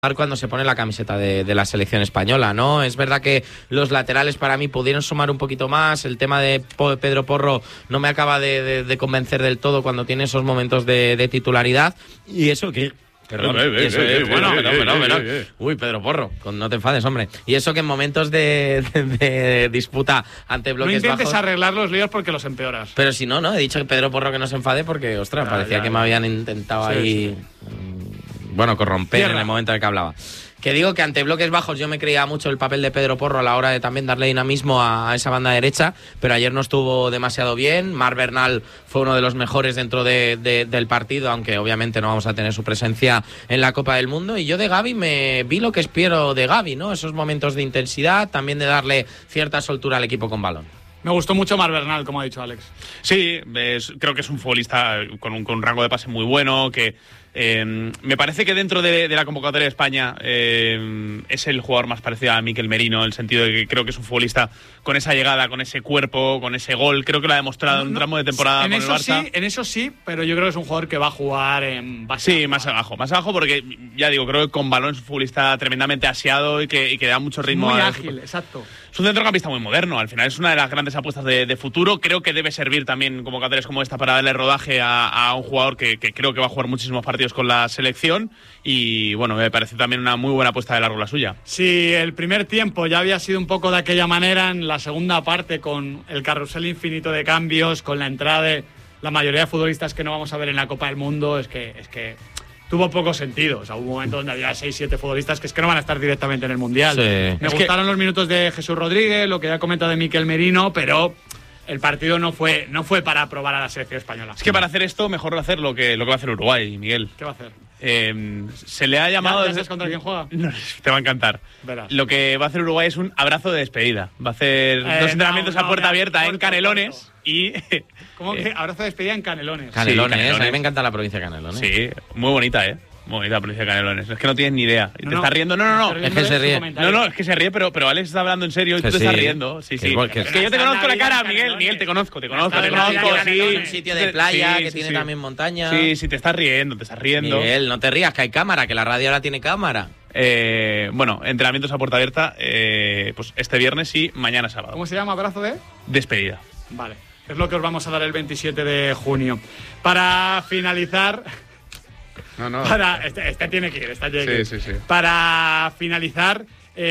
cuando se pone la camiseta de la selección española, ¿no? Es verdad que los laterales para mí pudieron sumar un poquito más. El tema de Pedro Porro no me acaba de convencer del todo cuando tiene esos momentos de titularidad. Y eso que... Perdón, Uy, Pedro Porro, no te enfades, hombre. Y eso que en momentos de disputa ante bloques bajos... No intentes arreglar los líos porque los empeoras. Pero si no, he dicho que Pedro Porro que no se enfade porque, ostras, parecía que me habían intentado ahí... Bueno, corromper en el momento en el que hablaba. Que digo que ante bloques bajos yo me creía mucho el papel de Pedro Porro a la hora de también darle dinamismo a esa banda derecha, pero ayer no estuvo demasiado bien. Marc Bernal fue uno de los mejores dentro del partido, aunque obviamente no vamos a tener su presencia en la Copa del Mundo. Y yo de Gavi me vi lo que espero de Gavi, ¿no? Esos momentos de intensidad, también de darle cierta soltura al equipo con balón. Me gustó mucho Marc Bernal, como ha dicho Alex. Sí, creo que es un futbolista con un rango de pase muy bueno, que me parece que dentro de la convocatoria de España es el jugador más parecido a Mikel Merino, en el sentido de que creo que es un futbolista con esa llegada, con ese cuerpo, con ese gol. Creo que lo ha demostrado en un tramo de temporada con el Barça. En eso sí, pero yo creo que es un jugador que va a jugar en base. Sí, más abajo, porque ya digo, creo que con balón es un futbolista tremendamente aseado y que da mucho ritmo. Muy ágil, exacto. Es un centrocampista muy moderno, al final es una de las grandes apuestas de futuro. Creo que debe servir también convocatorias como esta para darle rodaje a un jugador que creo que va a jugar muchísimos partidos con la selección. Y bueno, me parece también una muy buena apuesta de largo la suya. Si el primer tiempo ya había sido un poco de aquella manera, en la segunda parte, con el carrusel infinito de cambios, con la entrada de la mayoría de futbolistas que no vamos a ver en la Copa del Mundo, es que tuvo poco sentido. O sea, hubo un momento donde había 6-7 futbolistas que es que no van a estar directamente en el Mundial. Sí. Me gustaron los minutos de Jesús Rodríguez, lo que ya he comentado de Mikel Merino, pero el partido no fue para probar a la selección española. Es que para hacer esto, mejor hacer lo que va a hacer Uruguay, Miguel. ¿Qué va a hacer? Se le ha llamado... ¿Ya sabes contra quién juega? No, te va a encantar. Verás. Lo que va a hacer Uruguay es un abrazo de despedida. Va a hacer dos entrenamientos a puerta abierta en Canelones y... ¿Cómo que abrazo de despedida en Canelones? Canelones, sí, Canelones. A mí me encanta la provincia de Canelones. Sí, muy bonita, muy bonita la provincia de Canelones. Es que no tienes ni idea. ¿Te estás riendo? No. Es que se ríe. No, es que se ríe, pero Alex está hablando en serio y tú te estás riendo. Sí. Es que yo te conozco la cara, Miguel. Miguel, te conozco. Sí. Es un sitio de playa que tiene también montaña. Sí, te estás riendo. Miguel, no te rías, que hay cámara, que la radio ahora tiene cámara. Bueno, entrenamientos a puerta abierta pues este viernes y mañana sábado. ¿Cómo se llama? ¿Abrazo de? Despedida. Vale, es lo que os vamos a dar el 27 de junio. Para finalizar... No. Este tiene que ir, Sí. Para finalizar,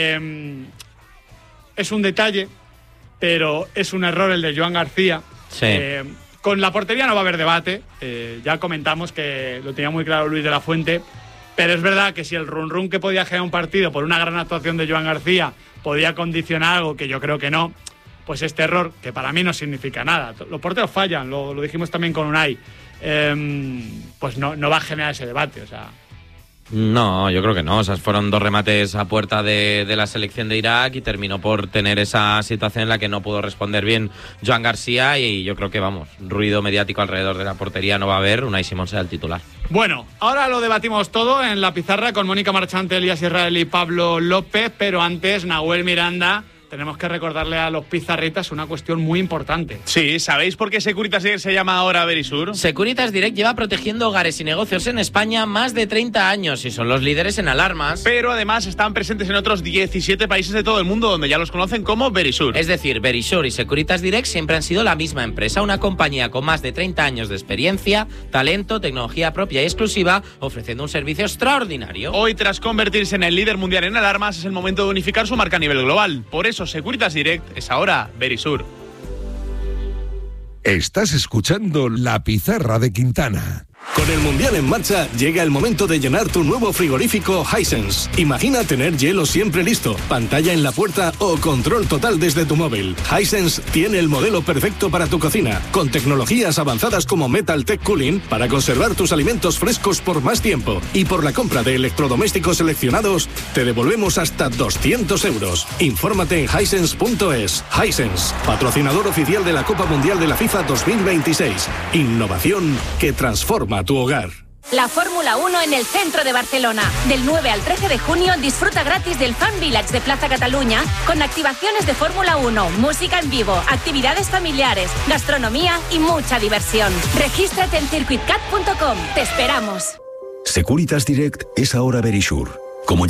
es un detalle, pero es un error el de Joan García. Sí. Con la portería no va a haber debate. Ya comentamos que lo tenía muy claro Luis de la Fuente, pero es verdad que si el run que podía generar un partido por una gran actuación de Joan García podía condicionar algo que yo creo que no, pues este error, que para mí no significa nada. Los porteros fallan, lo dijimos también con Unai. Pues no va a generar ese debate, o sea. No, yo creo que no. O sea, fueron dos remates a puerta de la selección de Irak y terminó por tener esa situación en la que no pudo responder bien Joan García y yo creo que, ruido mediático alrededor de la portería no va a haber. Unai Simón será el titular. Bueno, ahora lo debatimos todo en la pizarra con Mónica Marchante, Elías Israel y Pablo López, pero antes, Nahuel Miranda... Tenemos que recordarle a los pizarritas una cuestión muy importante. Sí, ¿sabéis por qué Securitas Direct se llama ahora Verisur? Securitas Direct lleva protegiendo hogares y negocios en España más de 30 años y son los líderes en alarmas. Pero además están presentes en otros 17 países de todo el mundo donde ya los conocen como Verisur. Es decir, Verisur y Securitas Direct siempre han sido la misma empresa, una compañía con más de 30 años de experiencia, talento, tecnología propia y exclusiva, ofreciendo un servicio extraordinario. Hoy, tras convertirse en el líder mundial en alarmas, es el momento de unificar su marca a nivel global. Por eso Securitas Direct es ahora Verisur. Estás escuchando La Pizarra de Quintana. Con el Mundial en marcha, llega el momento de llenar tu nuevo frigorífico Hisense. Imagina tener hielo siempre listo, pantalla en la puerta o control total desde tu móvil. Hisense tiene el modelo perfecto para tu cocina, con tecnologías avanzadas como Metal Tech Cooling para conservar tus alimentos frescos por más tiempo. Y por la compra de electrodomésticos seleccionados, te devolvemos hasta 200 euros. Infórmate en hisense.es. Hisense, patrocinador oficial de la Copa Mundial de la FIFA 2026. Innovación que transforma tu hogar. La Fórmula 1 en el centro de Barcelona. Del 9 al 13 de junio disfruta gratis del Fan Village de Plaza Cataluña con activaciones de Fórmula 1, música en vivo, actividades familiares, gastronomía y mucha diversión. Regístrate en circuitcat.com. Te esperamos. Securitas Direct es ahora Verisur.